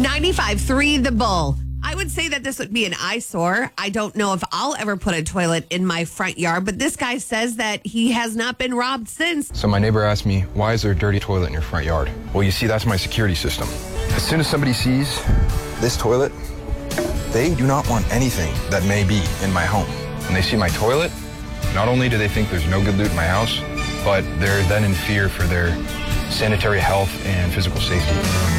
95.3 The Bull. I would say that this would be an eyesore. I don't know if I'll ever put a toilet in my front yard, but this guy says that he has not been robbed since. So my neighbor asked me, why is there a dirty toilet in your front yard? Well, you see, that's my security system. As soon as somebody sees this toilet, they do not want anything that may be in my home. When they see my toilet, not only do they think there's no good loot in my house, but they're then in fear for their sanitary health and physical safety.